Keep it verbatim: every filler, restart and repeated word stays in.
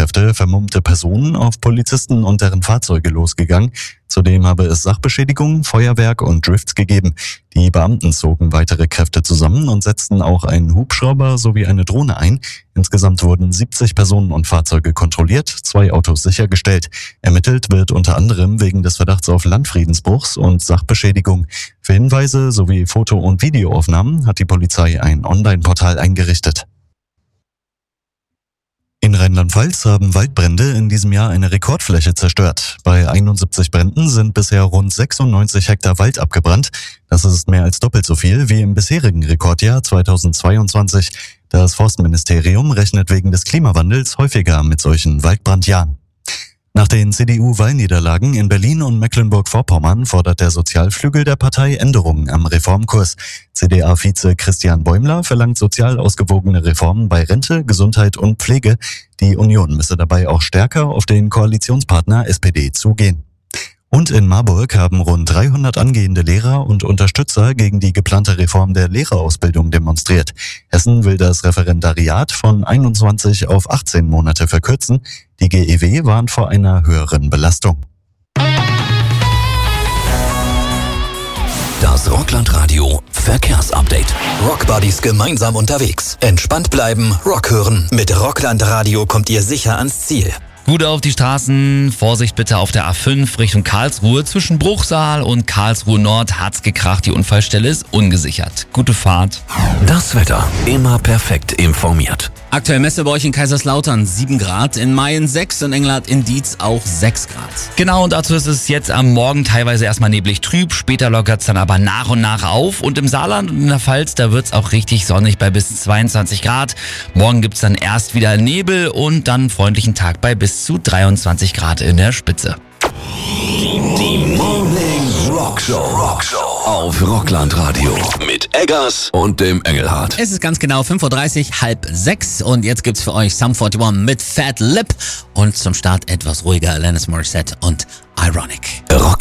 Einsatzkräfte vermummte Personen auf Polizisten und deren Fahrzeuge losgegangen. Zudem habe es Sachbeschädigungen, Feuerwerk und Drifts gegeben. Die Beamten zogen weitere Kräfte zusammen und setzten auch einen Hubschrauber sowie eine Drohne ein. Insgesamt wurden siebzig Personen und Fahrzeuge kontrolliert, zwei Autos sichergestellt. Ermittelt wird unter anderem wegen des Verdachts auf Landfriedensbruchs und Sachbeschädigung. Für Hinweise sowie Foto- und Videoaufnahmen hat die Polizei ein Online-Portal eingerichtet. In Rheinland-Pfalz haben Waldbrände in diesem Jahr eine Rekordfläche zerstört. Bei einundsiebzig Bränden sind bisher rund sechsundneunzig Hektar Wald abgebrannt. Das ist mehr als doppelt so viel wie im bisherigen Rekordjahr zweitausendzweiundzwanzig. Das Forstministerium rechnet wegen des Klimawandels häufiger mit solchen Waldbrandjahren. Nach den C D U-Wahlniederlagen in Berlin und Mecklenburg-Vorpommern fordert der Sozialflügel der Partei Änderungen am Reformkurs. C D A-Vize Christian Bäumler verlangt sozial ausgewogene Reformen bei Rente, Gesundheit und Pflege. Die Union müsse dabei auch stärker auf den Koalitionspartner S P D zugehen. Und in Marburg haben rund dreihundert angehende Lehrer und Unterstützer gegen die geplante Reform der Lehrerausbildung demonstriert. Hessen will das Referendariat von einundzwanzig auf achtzehn Monate verkürzen. Die G E W warnt vor einer höheren Belastung. Das Rockland-Radio Verkehrsupdate. Rockbuddies gemeinsam unterwegs. Entspannt bleiben, Rock hören. Mit Rockland-Radio kommt ihr sicher ans Ziel. Gut auf die Straßen, Vorsicht bitte auf der A fünf Richtung Karlsruhe. Zwischen Bruchsal und Karlsruhe Nord hat's gekracht, die Unfallstelle ist ungesichert. Gute Fahrt. Das Wetter, immer perfekt informiert. Aktuell Messe bei euch in Kaiserslautern sieben Grad, in Mayen sechs und Engelhardt in Dietz auch sechs Grad. Genau, und dazu ist es jetzt am Morgen teilweise erstmal neblig trüb, später lockert's dann aber nach und nach auf. Und im Saarland und in der Pfalz, da wird's auch richtig sonnig bei bis zweiundzwanzig Grad. Morgen gibt's dann erst wieder Nebel und dann freundlichen Tag bei bis zu dreiundzwanzig Grad in der Spitze. Die Morning Rock Show. Rock Show auf Rockland Radio mit Eggers und dem Engelhardt. Es ist ganz genau fünf Uhr dreißig, halb sechs und jetzt gibt's für euch Sum einundvierzig mit Fat Lip und zum Start etwas ruhiger Alanis Morissette und Ironic. Rock